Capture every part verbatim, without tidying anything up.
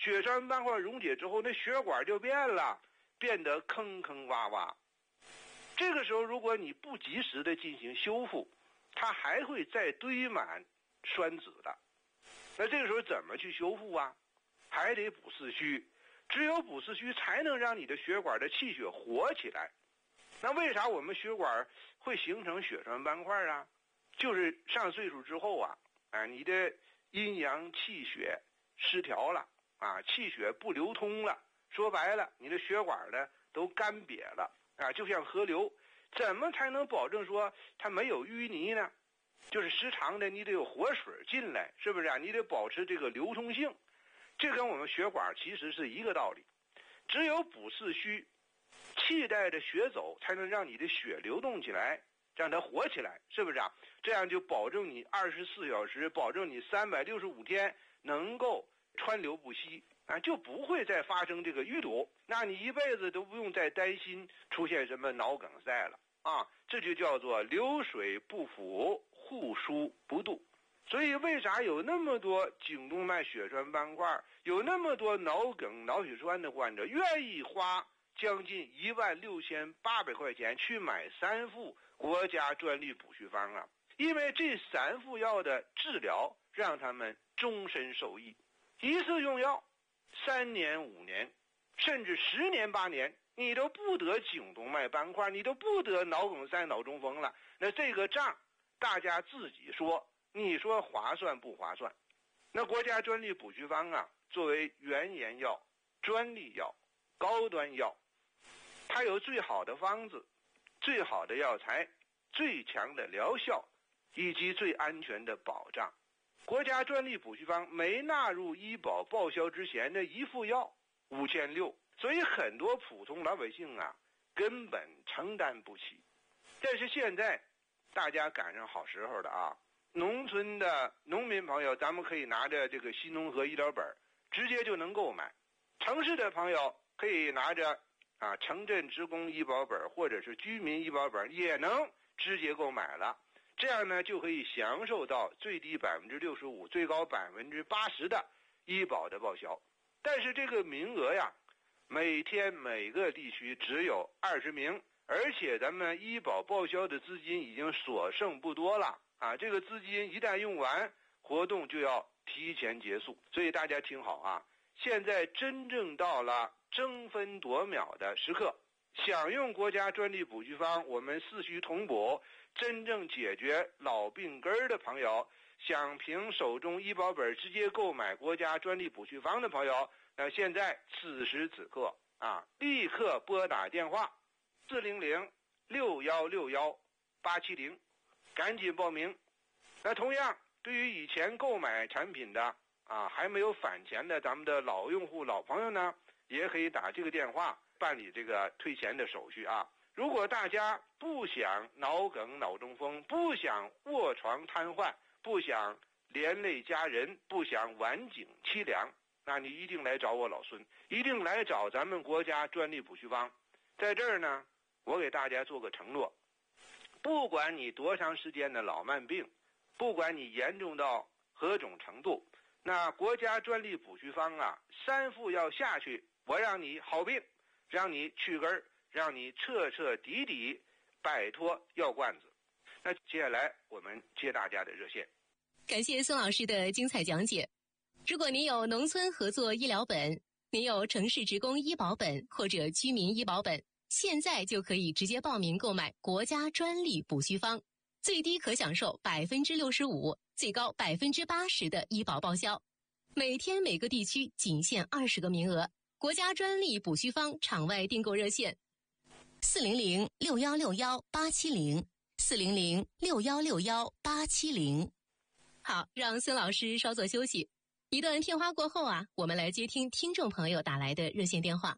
血栓斑块溶解之后，那血管就变了，变得坑坑洼洼。这个时候如果你不及时的进行修复，它还会再堆满栓子的。那这个时候怎么去修复啊？还得补四虚，只有补四虚才能让你的血管的气血活起来。那为啥我们血管会形成血栓斑块啊？就是上岁数之后啊，啊，你的阴阳气血失调了啊，气血不流通了，说白了，你的血管呢都干瘪了啊，就像河流。怎么才能保证说它没有淤泥呢？就是时常的你得有活水进来，是不是啊？你得保持这个流通性，这跟我们血管其实是一个道理。只有补四虚，气带着血走，才能让你的血流动起来，让它活起来，是不是啊？这样就保证你二十四小时，保证你三百六十五天能够川流不息啊，就不会再发生这个淤堵。那你一辈子都不用再担心出现什么脑梗塞了啊！这就叫做流水不腐，户枢不蠹。所以为啥有那么多颈动脉血栓斑块，有那么多脑梗脑血栓的患者愿意花将近一万六千八百块钱去买三副国家专利补虚方啊？因为这三副药的治疗让他们终身受益，一次用药三年五年甚至十年八年，你都不得颈动脉斑块，你都不得脑梗塞脑中风了。那这个账大家自己说，你说划算不划算？那国家专利补虚方啊，作为原研药、专利药、高端药，它有最好的方子、最好的药材、最强的疗效以及最安全的保障。国家专利补虚方没纳入医保报销之前的一副药五千六，所以很多普通老百姓啊根本承担不起。但是现在大家赶上好时候的啊，农村的农民朋友，咱们可以拿着这个新农合医疗本直接就能购买；城市的朋友可以拿着啊城镇职工医保本或者是居民医保本也能直接购买了。这样呢就可以享受到最低百分之六十五、最高百分之八十的医保的报销。但是这个名额呀，每天每个地区只有二十名，而且咱们医保报销的资金已经所剩不多了啊！这个资金一旦用完，活动就要提前结束。所以大家听好啊，现在真正到了争分夺秒的时刻，想用国家专利补虚方，我们四虚同补，真正解决老病根的朋友，想凭手中医保本直接购买国家专利补虚方的朋友，那现在此时此刻啊，立刻拨打电话四零零六一六一八七零，赶紧报名。那同样对于以前购买产品的啊还没有返钱的咱们的老用户老朋友呢，也可以打这个电话办理这个退钱的手续啊。如果大家不想脑梗脑中风，不想卧床瘫痪，不想连累家人，不想晚景凄凉，那你一定来找我老孙，一定来找咱们国家专利补虚方。在这儿呢，我给大家做个承诺，不管你多长时间的老慢病，不管你严重到何种程度，那国家专利补虚方啊，三副药下去，我让你好病，让你去根儿，让你彻彻底底摆脱药罐子。那接下来我们接大家的热线。 感谢孙老师的精彩讲解。如果您有农村合作医疗本，您有城市职工医保本或者居民医保本，现在就可以直接报名购买国家专利补虚方，最低可享受百分之六十五，最高百分之八十的医保报销。每天每个地区仅限二十个名额。国家专利补虚方场外订购热线：四零零六一六一八七零，四零零六一六一八七零。好，让孙老师稍作休息。一段片花过后啊，我们来接听听众朋友打来的热线电话。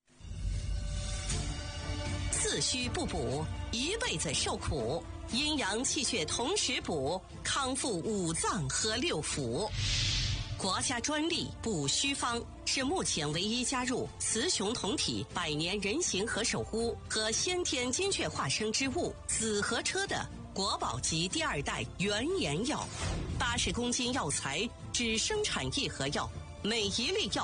四虚不补，一辈子受苦；阴阳气血同时补，康复五脏和六腑。国家专利补虚方是目前唯一加入雌雄同体百年人形和守护和先天精确化生之物紫河车的国宝级第二代原研药，八十公斤药材只生产一盒药，每一粒药